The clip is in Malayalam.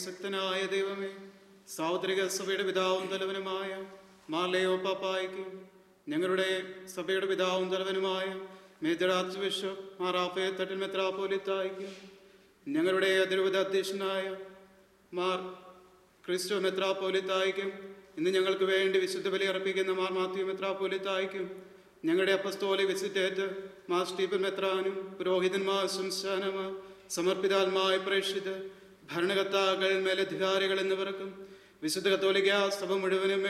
ശക്തനായ ദൈവമേ, സാർവത്രിക സഭയുടെ പിതാവും തലവനുമായ മാർലയോ പാപ്പായ്ക്കും ഞങ്ങളുടെ സഭയുടെ പിതാവും തലവനുമായ major arch bishop Mar Raphael Thattil മെത്രാപ്പോലീത്തായ്ക്കും ഞങ്ങളുടെ അതിരൂപത അധ്യക്ഷനായ മാർ ക്രിസ്റ്റോ മെത്രാപ്പോലീത്തായ്ക്കും ഇന്ന് ഞങ്ങൾക്ക് വേണ്ടി വിശുദ്ധ ബലി അർപ്പിക്കുന്ന മാർ മാത്യു മെത്രാപ്പോലീത്തായ്ക്കും ഞങ്ങളുടെ അപ്പസ്തോലിക വിസിറ്റേറ്റ് മാർ സ്റ്റീഫൻ മെത്രാനും പുരോഹിതന്മാർ സംസ്ഥാനമാർ സമർപ്പിതാത്മായ പ്രേക്ഷിത് ഭരണകർത്താക്കൾ മേലധികാരികൾ എന്നിവർക്കും വിശുദ്ധ കത്തോലിക്ക സഭ മുഴുവനും